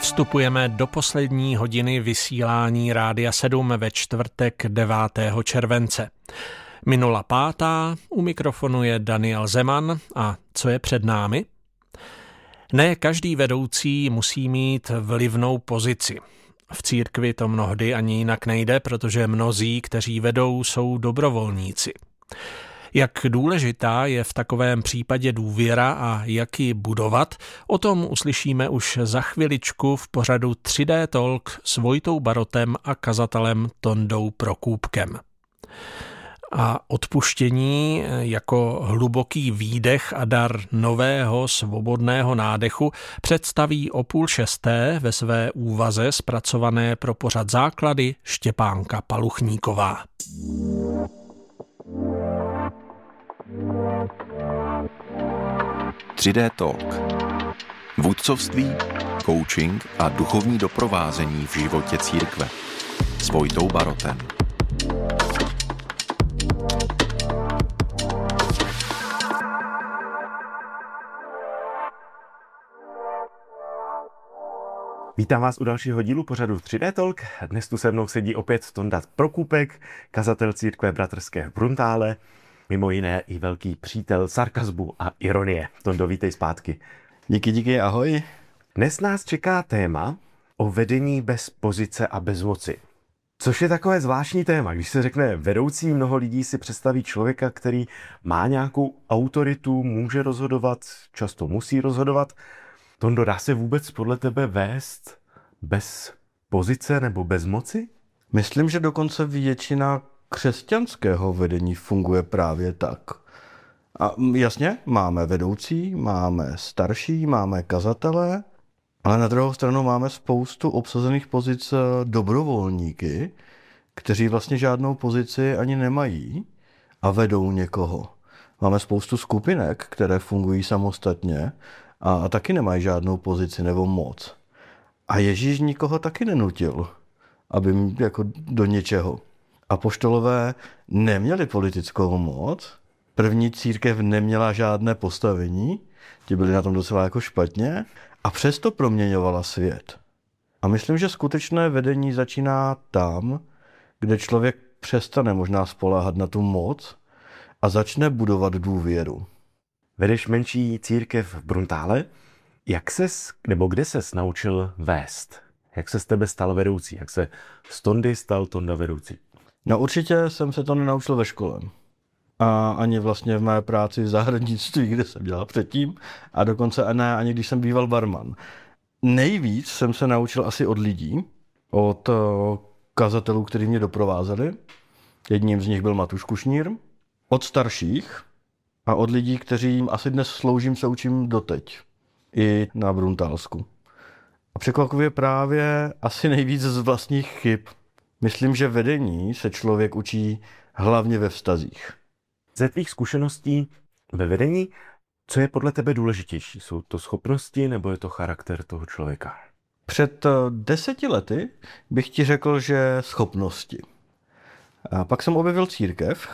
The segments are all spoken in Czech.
Vstupujeme do poslední hodiny vysílání Rádia 7 ve čtvrtek 9. července. Minula pátá, u mikrofonu je Daniel Zeman a co je před námi? Ne každý vedoucí musí mít vlivnou pozici. V církvi to mnohdy ani jinak nejde, protože mnozí, kteří vedou, jsou dobrovolníci. Jak důležitá je v takovém případě důvěra a jak ji budovat, o tom uslyšíme už za chviličku v pořadu 3D Talk s Vojtou Barotem a kazatelem Tondou Prokůpkem. A odpuštění jako hluboký výdech a dar nového svobodného nádechu představí o 5:30 ve své úvaze zpracované pro pořad Základy Štěpánka Paluchníková. Tři Talk. Vůdcovství, coaching a duchovní doprovázení v životě církve. S Vojtou Barotem. Vítám vás u dalšího dílu pořadu 3D Talk. Dnes tu se mnou sedí opět Tonda Prokůpek, kazatel církve bratrské v Bruntále, mimo jiné i velký přítel sarkazmu a ironie. Tondo, vítej zpátky. Díky, ahoj. Dnes nás čeká téma o vedení bez pozice a bez moci. Což je takové zvláštní téma. Když se řekne vedoucí, mnoho lidí si představí člověka, který má nějakou autoritu, může rozhodovat, často musí rozhodovat. Tondo, dá se vůbec podle tebe vést bez pozice nebo bez moci? Myslím, že dokonce většina křesťanského vedení funguje právě tak. A jasně, máme vedoucí, máme starší, máme kazatele, ale na druhou stranu máme spoustu obsazených pozic dobrovolníky, kteří vlastně žádnou pozici ani nemají a vedou někoho. Máme spoustu skupinek, které fungují samostatně a taky nemají žádnou pozici nebo moc. A Ježíš nikoho taky nenutil, aby jako do něčeho. Apoštolové neměli politickou moc, první církev neměla žádné postavení, ti byli na tom docela jako špatně, a přesto proměňovala svět. A myslím, že skutečné vedení začíná tam, kde člověk přestane možná spoléhat na tu moc a začne budovat důvěru. Vedeš menší církev v Bruntále. Kde ses naučil vést? Jak se z tebe stal vedoucí? Jak se z Tondy stal Tonda vedoucí? No určitě jsem se to nenaučil ve škole. A ani vlastně v mé práci v zahradnictví, kde jsem dělal předtím, a dokonce ne, ani když jsem býval barman. Nejvíc jsem se naučil asi od lidí, od kazatelů, kteří mě doprovázeli. Jedním z nich byl Matuš Kušnýr, od starších a od lidí, kteřím asi dnes sloužím, se učím doteď. I na Bruntálsku. A překvapivě právě asi nejvíc z vlastních chyb. Myslím, že vedení se člověk učí hlavně ve vztazích. Ze tvých zkušeností ve vedení, co je podle tebe důležitější? Jsou to schopnosti nebo je to charakter toho člověka? Před 10 lety bych ti řekl, že schopnosti. A pak jsem objevil církev,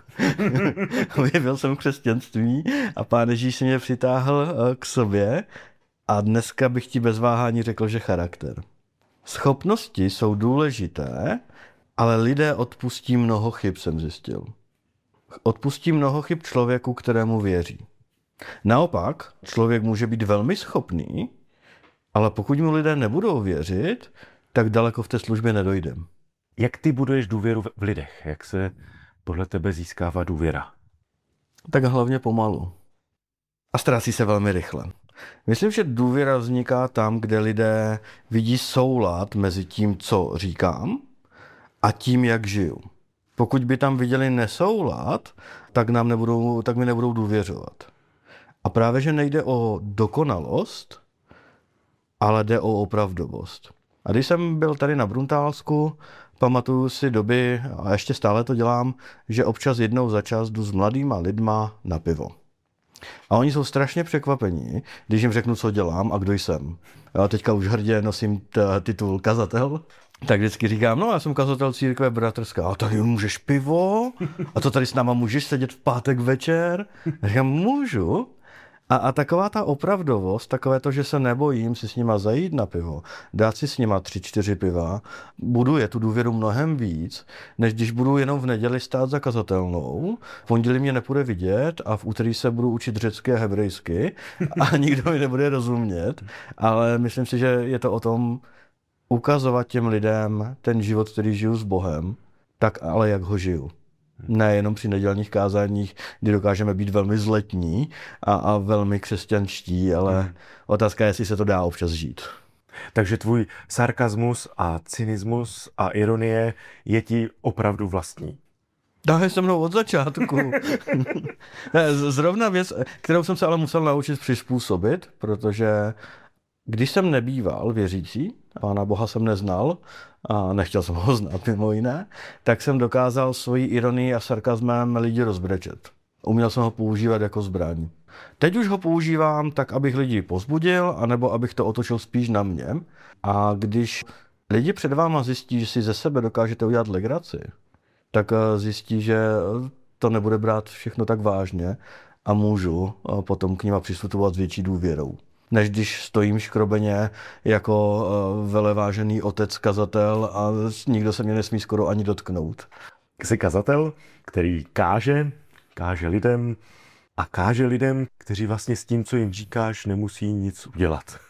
objevil jsem křesťanství a Pán Ježíš se mě přitáhl k sobě a dneska bych ti bez váhání řekl, že charakter. Schopnosti jsou důležité, ale lidé odpustí mnoho chyb, jsem zjistil. Odpustí mnoho chyb člověku, kterému věří. Naopak, člověk může být velmi schopný, ale pokud mu lidé nebudou věřit, tak daleko v té službě nedojdem. Jak ty buduješ důvěru v lidech? Jak se podle tebe získává důvěra? Tak hlavně pomalu. A ztrácí se velmi rychle. Myslím, že důvěra vzniká tam, kde lidé vidí soulad mezi tím, co říkám, a tím, jak žiju. Pokud by tam viděli nesoulad, tak mi nebudou důvěřovat. A právě, že nejde o dokonalost, ale jde o opravdovost. A když jsem byl tady na Bruntálsku, pamatuju si doby, a ještě stále to dělám, že občas jednou za čas jdu s mladýma lidma na pivo. A oni jsou strašně překvapení, když jim řeknu, co dělám a kdo jsem. Já teďka už hrdě nosím titul kazatel, tak vždycky říkám, no já jsem kazatel církve bratrská. A tady můžeš pivo? A to tady s náma můžeš sedět v pátek večer? A říkám, můžu, A taková ta opravdovost, takové to, že se nebojím si s nima zajít na pivo, dát si s nima 3-4 piva, buduje tu důvěru mnohem víc, než když budu jenom v neděli stát za kazatelnou, v pondělí mě nepůjde vidět a v úterý se budu učit řecky a hebrejsky a nikdo mi nebude rozumět. Ale myslím si, že je to o tom ukazovat těm lidem ten život, který žiju s Bohem, tak ale jak ho žiju. Ne jenom při nedělních kázáních, kdy dokážeme být velmi zletní a velmi křesťanští, ale otázka je, jestli se to dá občas žít. Takže tvůj sarkazmus a cynismus a ironie je ti opravdu vlastní. Dávaj se mnou od začátku. Zrovna věc, kterou jsem se ale musel naučit přizpůsobit, protože když jsem nebýval věřící, Pána Boha jsem neznal a nechtěl jsem ho znát mimo jiné, tak jsem dokázal svoji ironii a sarkazmem lidi rozbrečet. Uměl jsem ho používat jako zbraň. Teď už ho používám tak, abych lidi povzbudil, anebo abych to otočil spíš na mě. A když lidi před váma zjistí, že si ze sebe dokážete udělat legraci, tak zjistí, že to nebude brát všechno tak vážně a můžu potom k nima přistupovat s větší důvěrou. Než když stojím škrobeně jako velevážený otec kazatel a nikdo se mě nesmí skoro ani dotknout. Jsi kazatel, který káže lidem a káže lidem, kteří vlastně s tím, co jim říkáš, nemusí nic udělat.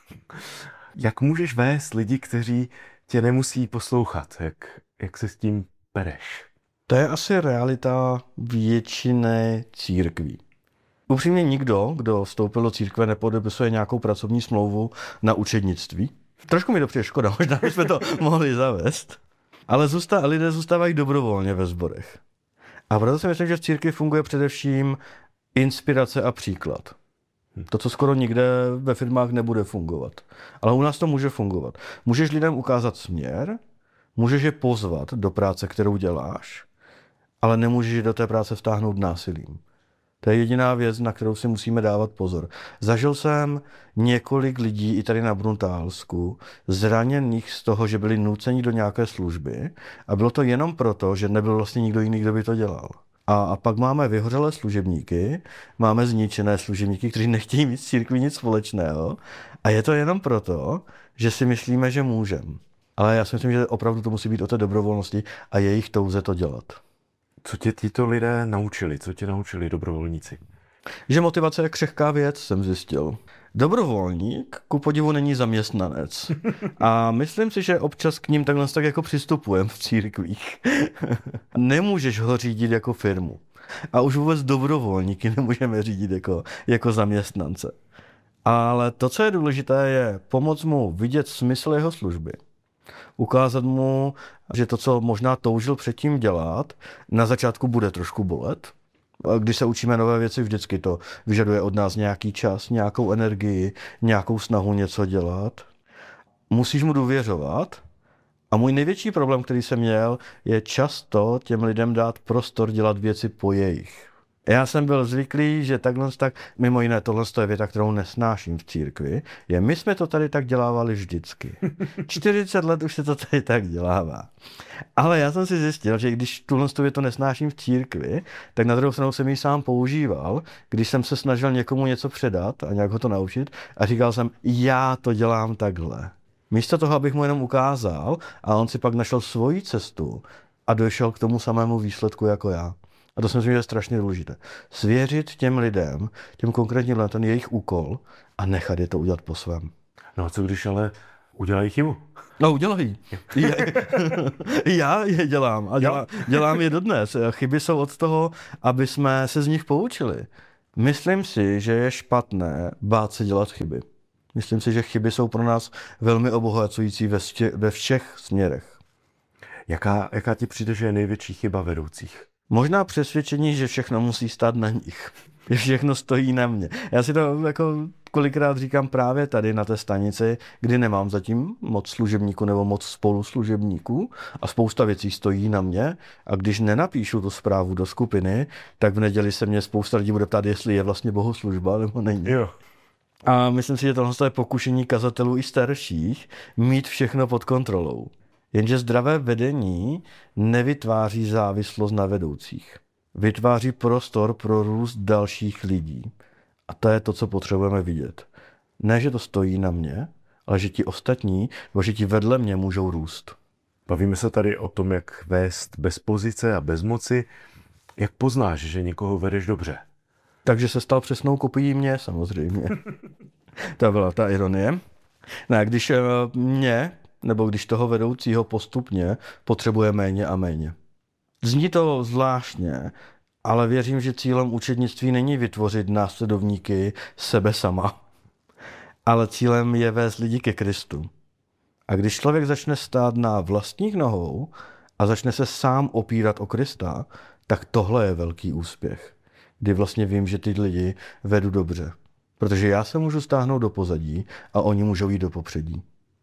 Jak můžeš vést lidi, kteří tě nemusí poslouchat? Jak se s tím pereš? To je asi realita většiny církví. Upřímně nikdo, kdo vstoupil do církve, nepodepisuje nějakou pracovní smlouvu na učednictví. Trošku mi to přijde škoda, možná bychom to mohli zavést. Ale lidé zůstávají dobrovolně ve sborech. A proto si myslím, že v církvi funguje především inspirace a příklad. To, co skoro nikde ve firmách nebude fungovat. Ale u nás to může fungovat. Můžeš lidem ukázat směr, můžeš je pozvat do práce, kterou děláš, ale nemůžeš je do té práce vtáhnout násilím. To je jediná věc, na kterou si musíme dávat pozor. Zažil jsem několik lidí i tady na Bruntálsku zraněných z toho, že byli nuceni do nějaké služby a bylo to jenom proto, že nebyl vlastně nikdo jiný, kdo by to dělal. A pak máme vyhořelé služebníky, máme zničené služebníky, kteří nechtějí mít s církví nic společného a je to jenom proto, že si myslíme, že můžeme. Ale já si myslím, že opravdu to musí být o té dobrovolnosti a jejich touze to dělat. Co tě tyto lidé naučili? Co tě naučili dobrovolníci? Že motivace je křehká věc, jsem zjistil. Dobrovolník ku podivu není zaměstnanec. A myslím si, že občas k ním takhle tak jako přistupujeme v církvích. Nemůžeš ho řídit jako firmu. A už vůbec dobrovolníky nemůžeme řídit jako zaměstnance. Ale to, co je důležité, je pomoct mu vidět smysl jeho služby. Ukázat mu, že to, co možná toužil předtím dělat, na začátku bude trošku bolet. Když se učíme nové věci, vždycky to vyžaduje od nás nějaký čas, nějakou energii, nějakou snahu něco dělat. Musíš mu důvěřovat. A můj největší problém, který jsem měl, je často těm lidem dát prostor dělat věci po jejich. Já jsem byl zvyklý, že takhle tak, mimo jiné, tohle je věta, kterou nesnáším v církvi, je, my jsme to tady tak dělávali vždycky. 40 let už se to tady tak dělává. Ale já jsem si zjistil, že když tuhle větu nesnáším v církvi, tak na druhou stranu jsem ji sám používal, když jsem se snažil někomu něco předat a nějak ho to naučit a říkal jsem, já to dělám takhle. Místo toho, abych mu jenom ukázal a on si pak našel svoji cestu a došel k tomu samému výsledku jako já. A to si myslím, že je strašně důležité. Svěřit těm lidem, těm konkrétním lidem, ten jejich úkol a nechat je to udělat po svém. No a co když ale udělají chybu? No udělají. Já je dělám a dělám je dodnes. Chyby jsou od toho, aby jsme se z nich poučili. Myslím si, že je špatné bát se dělat chyby. Myslím si, že chyby jsou pro nás velmi obohacující ve všech směrech. Jaká ti přijde, že je největší chyba vedoucích? Možná přesvědčení, že všechno musí stát na nich. Že všechno stojí na mě. Já si to jako kolikrát říkám právě tady na té stanici, kdy nemám zatím moc služebníků nebo moc spoluslužebníků a spousta věcí stojí na mě a když nenapíšu tu zprávu do skupiny, tak v neděli se mě spousta lidí bude ptát, jestli je vlastně bohoslužba nebo není. Jo. A myslím si, že tohle je pokušení kazatelů i starších mít všechno pod kontrolou. Jenže zdravé vedení nevytváří závislost na vedoucích. Vytváří prostor pro růst dalších lidí. A to je to, co potřebujeme vidět. Ne, že to stojí na mě, ale že ti ostatní, nebo že ti vedle mě můžou růst. Bavíme se tady o tom, jak vést bez pozice a bez moci. Jak poznáš, že někoho vedeš dobře? Takže se stal přesnou kopií mě, samozřejmě. To byla ta ironie. No, když mě, nebo když toho vedoucího postupně potřebuje méně a méně. Zní to zvláštně, ale věřím, že cílem učednictví není vytvořit následovníky sebe sama, ale cílem je vést lidi ke Kristu. A když člověk začne stát na vlastních nohou a začne se sám opírat o Krista, tak tohle je velký úspěch. Kdy vlastně vím, že ty lidi vedu dobře. Protože já se můžu stáhnout do pozadí a oni můžou jít do popředí.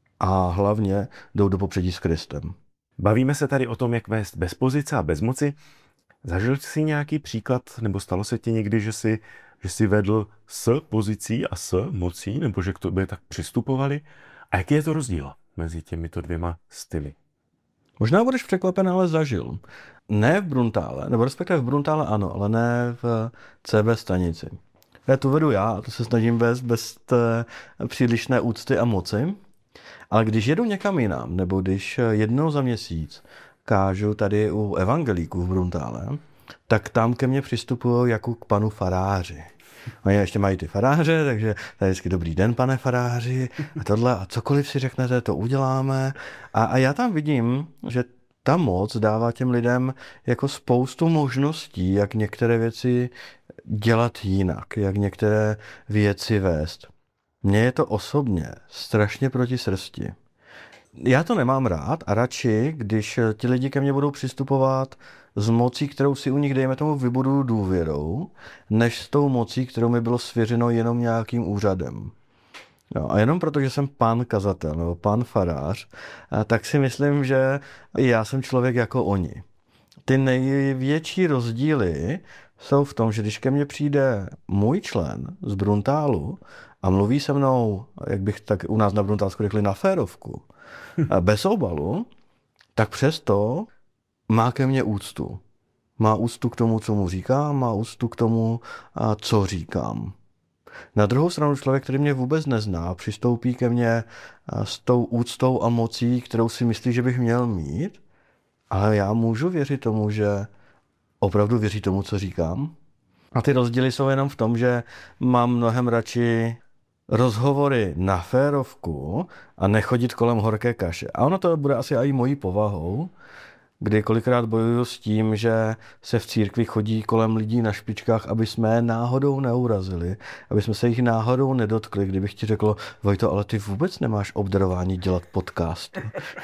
A hlavně jdou do popředí s Kristem. Bavíme se tady o tom, jak vést bez pozice a bez moci. Zažil jsi nějaký příklad, nebo stalo se ti někdy, že jsi vedl s pozicí a s mocí, nebo že k tobě tak přistupovali? A jaký je to rozdíl mezi těmito dvěma styly? Možná budeš překvapen, ale zažil. Ne v Bruntále, nebo respektive v Bruntále ano, ale ne v CB stanici. Já tu vedu já, a to se snažím vést bez přílišné úcty a moci. Ale když jedu někam jinam, nebo když jednou za měsíc kážu tady u evangelíků v Bruntále, tak tam ke mně přistupují jako k panu faráři. Oni ještě mají ty faráře, takže tady vždycky dobrý den, pane faráři, a tohle, a cokoliv si řeknete, to uděláme. A já tam vidím, že ta moc dává těm lidem jako spoustu možností, jak některé věci dělat jinak, jak některé věci vést. Mně je to osobně strašně proti srsti. Já to nemám rád a radši, když ti lidi ke mně budou přistupovat s mocí, kterou si u nich, dejme tomu, vybuduju důvěrou, než s tou mocí, kterou mi bylo svěřeno jenom nějakým úřadem. No, a jenom proto, že jsem pan kazatel nebo pan farář, tak si myslím, že já jsem člověk jako oni. Ty největší rozdíly jsou v tom, že když ke mně přijde můj člen z Bruntálu a mluví se mnou, jak bych tak u nás na Bruntálsku řekli, na férovku, bez obalu, tak přesto má ke mně úctu. Má úctu k tomu, co mu říkám, má úctu k tomu, co říkám. Na druhou stranu člověk, který mě vůbec nezná, přistoupí ke mně s tou úctou a mocí, kterou si myslí, že bych měl mít, ale já můžu věřit tomu, že opravdu věří tomu, co říkám. A ty rozdíly jsou jenom v tom, že mám mnohem radši rozhovory na férovku a nechodit kolem horké kaše. A ono to bude asi i mojí povahou, kdy kolikrát bojuju s tím, že se v církvi chodí kolem lidí na špičkách, aby jsme je náhodou neurazili, aby jsme se jich náhodou nedotkli, kdybych ti řekl, Vojto, ale ty vůbec nemáš obdarování dělat podcast.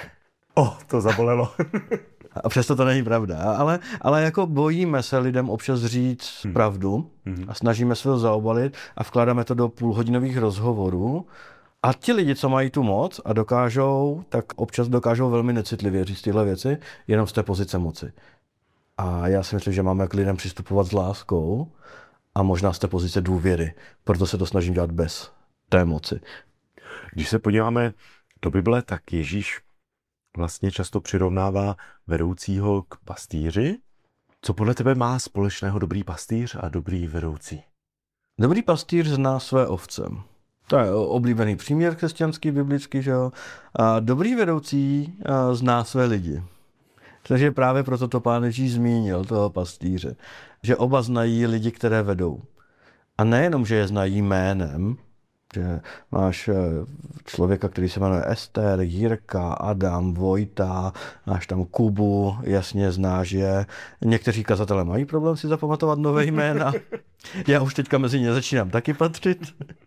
To zabolelo. A přesto to není pravda, ale jako bojíme se lidem občas říct pravdu a snažíme se to zaobalit a vkládáme to do půlhodinových rozhovorů. A ti lidi, co mají tu moc a dokážou, tak občas dokážou velmi necitlivě říct tyhle věci, jenom z té pozice moci. A já si myslím, že máme k lidem přistupovat s láskou a možná z té pozice důvěry. Proto se to snažím dělat bez té moci. Když se podíváme do Bible, tak Ježíš vlastně často přirovnává vedoucího k pastýři. Co podle tebe má společného dobrý pastýř a dobrý vedoucí? Dobrý pastýř zná své ovce. To je oblíbený příměr křesťanský, biblický, že jo. A dobrý vedoucí zná své lidi. Takže právě proto to Pán Ježíš zmínil, toho pastýře. Že oba znají lidi, které vedou. A nejenom, že je znají jménem, že máš člověka, který se jmenuje Ester, Jirka, Adam, Vojta, máš tam Kubu, jasně znáš je. Někteří kazatelé mají problém si zapamatovat nové jména. Já už teďka mezi ně začínám taky patřit.